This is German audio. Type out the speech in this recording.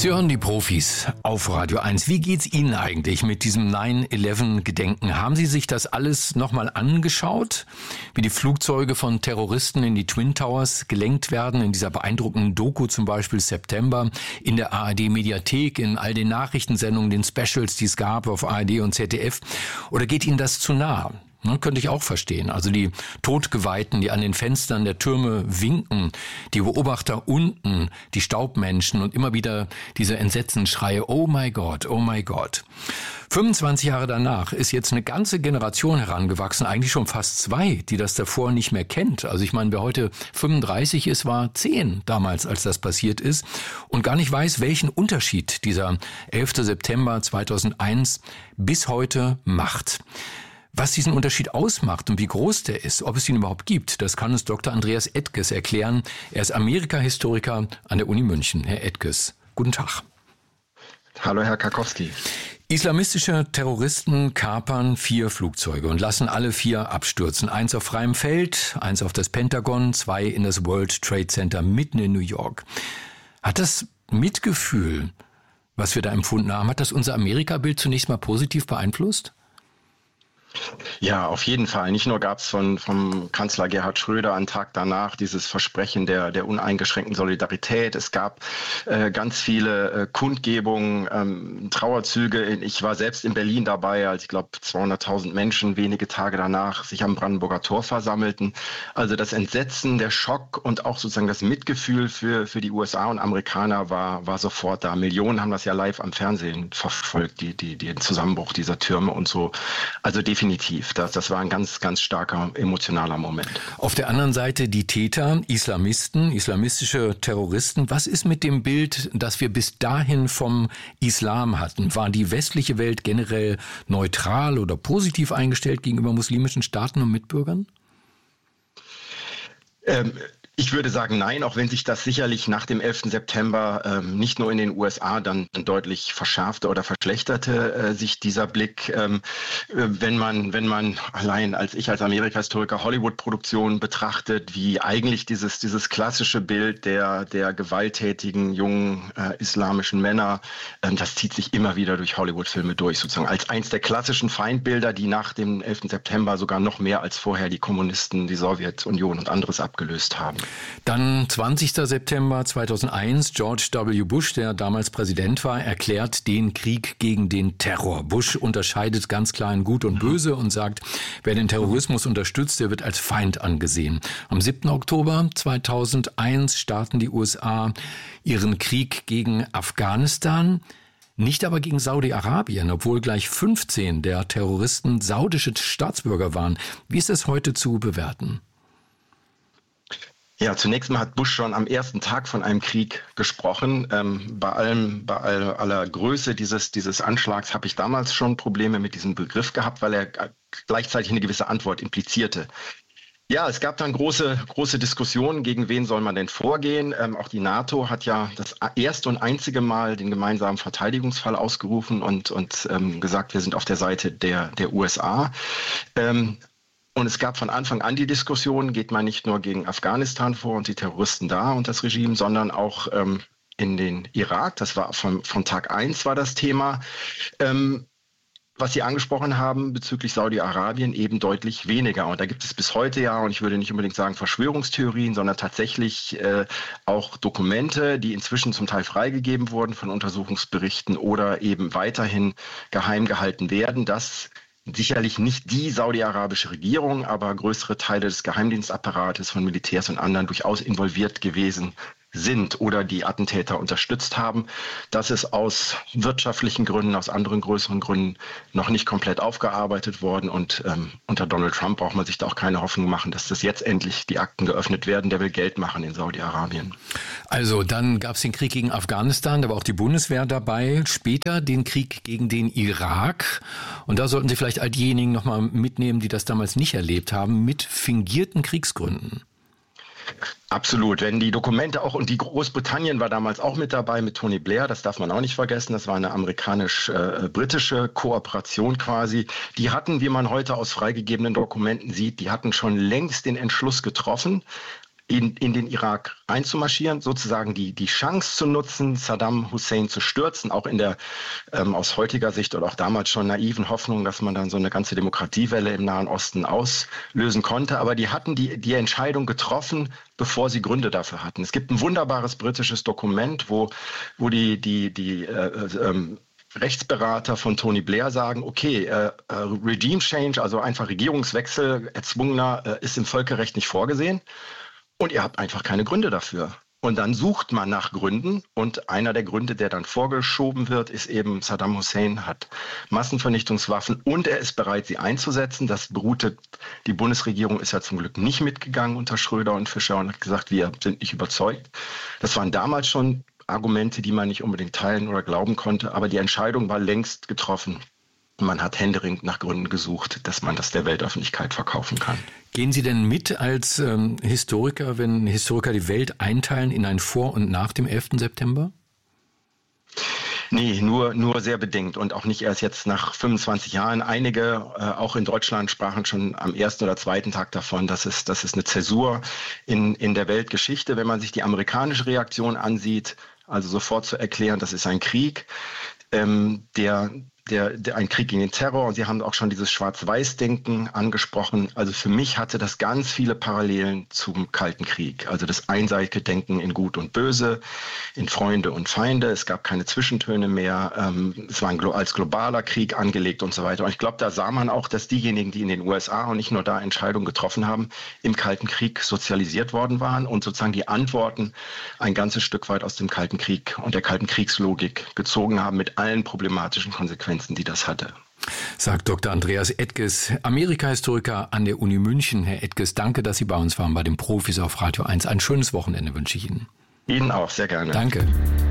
Sie hören die Profis auf Radio 1. Wie geht's Ihnen eigentlich mit diesem 9/11-Gedenken? Haben Sie sich das alles nochmal angeschaut? Wie die Flugzeuge von Terroristen in die Twin Towers gelenkt werden, in dieser beeindruckenden Doku zum Beispiel September, in der ARD-Mediathek, in all den Nachrichtensendungen, den Specials, die es gab auf ARD und ZDF? Oder geht Ihnen das zu nah? Könnte ich auch verstehen. Also die Todgeweihten, die an den Fenstern der Türme winken, die Beobachter unten, die Staubmenschen und immer wieder diese Entsetzensschreie, oh my God, oh my God. 25 Jahre danach ist jetzt eine ganze Generation herangewachsen, eigentlich schon fast 2, die das davor nicht mehr kennt. Also ich meine, wer heute 35 ist, war 10 damals, als das passiert ist und gar nicht weiß, welchen Unterschied dieser 11. September 2001 bis heute macht. Was diesen Unterschied ausmacht und wie groß der ist, ob es ihn überhaupt gibt, das kann uns Dr. Andreas Edges erklären. Er ist Amerika-Historiker an der Uni München. Herr Edges, guten Tag. Hallo, Herr Karkowski. Islamistische Terroristen kapern 4 Flugzeuge und lassen alle 4 abstürzen. 1 auf freiem Feld, 1 auf das Pentagon, 2 in das World Trade Center mitten in New York. Hat das Mitgefühl, was wir da empfunden haben, hat das unser Amerika-Bild zunächst mal positiv beeinflusst? Ja, auf jeden Fall. Nicht nur gab es vom Kanzler Gerhard Schröder einen Tag danach dieses Versprechen der uneingeschränkten Solidarität. Es gab ganz viele Kundgebungen, Trauerzüge. Ich war selbst in Berlin dabei, als ich glaube 200.000 Menschen wenige Tage danach sich am Brandenburger Tor versammelten. Also das Entsetzen, der Schock und auch sozusagen das Mitgefühl für die USA und Amerikaner war sofort da. Millionen haben das ja live am Fernsehen verfolgt, den Zusammenbruch dieser Türme und so. Also definitiv. Das war ein ganz, ganz starker emotionaler Moment. Auf der anderen Seite die Täter, Islamisten, islamistische Terroristen. Was ist mit dem Bild, das wir bis dahin vom Islam hatten? War die westliche Welt generell neutral oder positiv eingestellt gegenüber muslimischen Staaten und Mitbürgern? Ich würde sagen nein, auch wenn sich das sicherlich nach dem 11. September nicht nur in den USA dann deutlich verschärfte oder verschlechterte, sich dieser Blick, wenn man allein als Amerika-Historiker Hollywood-Produktionen betrachtet, wie eigentlich dieses klassische Bild der gewalttätigen, jungen islamischen Männer, das zieht sich immer wieder durch Hollywood-Filme durch, sozusagen als eins der klassischen Feindbilder, die nach dem 11. September sogar noch mehr als vorher die Kommunisten, die Sowjetunion und anderes abgelöst haben. Dann 20. September 2001, George W. Bush, der damals Präsident war, erklärt den Krieg gegen den Terror. Bush unterscheidet ganz klar in Gut und Böse und sagt, wer den Terrorismus unterstützt, der wird als Feind angesehen. Am 7. Oktober 2001 starten die USA ihren Krieg gegen Afghanistan. Nicht aber gegen Saudi-Arabien, obwohl gleich 15 der Terroristen saudische Staatsbürger waren. Wie ist es heute zu bewerten? Ja, zunächst mal hat Bush schon am ersten Tag von einem Krieg gesprochen. Bei aller Größe dieses Anschlags habe ich damals schon Probleme mit diesem Begriff gehabt, weil er gleichzeitig eine gewisse Antwort implizierte. Ja, es gab dann große Diskussionen, gegen wen soll man denn vorgehen. Auch die NATO hat ja das erste und einzige Mal den gemeinsamen Verteidigungsfall ausgerufen und gesagt, wir sind auf der Seite der USA. Und es gab von Anfang an die Diskussion, geht man nicht nur gegen Afghanistan vor und die Terroristen da und das Regime, sondern auch in den Irak. Das war von Tag 1 war das Thema. Was Sie angesprochen haben bezüglich Saudi-Arabien eben deutlich weniger. Und da gibt es bis heute ja, und ich würde nicht unbedingt sagen Verschwörungstheorien, sondern tatsächlich auch Dokumente, die inzwischen zum Teil freigegeben wurden von Untersuchungsberichten oder eben weiterhin geheim gehalten werden, dass sicherlich nicht die saudi-arabische Regierung, aber größere Teile des Geheimdienstapparates von Militärs und anderen durchaus involviert gewesen sind oder die Attentäter unterstützt haben. Das ist aus wirtschaftlichen Gründen, aus anderen größeren Gründen noch nicht komplett aufgearbeitet worden. Und unter Donald Trump braucht man sich da auch keine Hoffnung machen, dass das jetzt endlich die Akten geöffnet werden. Der will Geld machen in Saudi-Arabien. Also dann gab es den Krieg gegen Afghanistan, da war auch die Bundeswehr dabei. Später den Krieg gegen den Irak. Und da sollten Sie vielleicht all diejenigen nochmal mitnehmen, die das damals nicht erlebt haben, mit fingierten Kriegsgründen. Absolut. Wenn die Dokumente auch, und die Großbritannien war damals auch mit dabei mit Tony Blair, das darf man auch nicht vergessen, das war eine amerikanisch-britische Kooperation quasi. Die hatten, wie man heute aus freigegebenen Dokumenten sieht, die hatten schon längst den Entschluss getroffen, in den Irak einzumarschieren, sozusagen die Chance zu nutzen, Saddam Hussein zu stürzen, auch in der aus heutiger Sicht oder auch damals schon naiven Hoffnung, dass man dann so eine ganze Demokratiewelle im Nahen Osten auslösen konnte. Aber die hatten die Entscheidung getroffen, bevor sie Gründe dafür hatten. Es gibt ein wunderbares britisches Dokument, wo die Rechtsberater von Tony Blair sagen, okay, Regime Change, also einfach Regierungswechsel, erzwungener, ist im Völkerrecht nicht vorgesehen. Und ihr habt einfach keine Gründe dafür. Und dann sucht man nach Gründen. Und einer der Gründe, der dann vorgeschoben wird, ist eben, Saddam Hussein hat Massenvernichtungswaffen und er ist bereit, sie einzusetzen. Die Bundesregierung ist ja zum Glück nicht mitgegangen unter Schröder und Fischer und hat gesagt, wir sind nicht überzeugt. Das waren damals schon Argumente, die man nicht unbedingt teilen oder glauben konnte. Aber die Entscheidung war längst getroffen. Man hat händeringend nach Gründen gesucht, dass man das der Weltöffentlichkeit verkaufen kann. Gehen Sie denn mit als Historiker, wenn Historiker die Welt einteilen in ein Vor und nach dem 11. September? Nee, nur sehr bedingt und auch nicht erst jetzt nach 25 Jahren. Einige, auch in Deutschland, sprachen schon am ersten oder zweiten Tag davon, das ist eine Zäsur in der Weltgeschichte. Wenn man sich die amerikanische Reaktion ansieht, also sofort zu erklären, das ist ein Krieg, ein Krieg gegen den Terror, und Sie haben auch schon dieses Schwarz-Weiß-Denken angesprochen. Also für mich hatte das ganz viele Parallelen zum Kalten Krieg. Also das einseitige Denken in Gut und Böse, in Freunde und Feinde. Es gab keine Zwischentöne mehr. Es war als globaler Krieg angelegt und so weiter. Und ich glaube, da sah man auch, dass diejenigen, die in den USA und nicht nur da Entscheidungen getroffen haben, im Kalten Krieg sozialisiert worden waren und sozusagen die Antworten ein ganzes Stück weit aus dem Kalten Krieg und der Kalten Kriegslogik gezogen haben mit allen problematischen Konsequenzen, die das hatte. Sagt Dr. Andreas Ettges, Amerika-Historiker an der Uni München. Herr Ettges, danke, dass Sie bei uns waren bei den Profis auf Radio 1. Ein schönes Wochenende wünsche ich Ihnen. Ihnen auch, sehr gerne. Danke.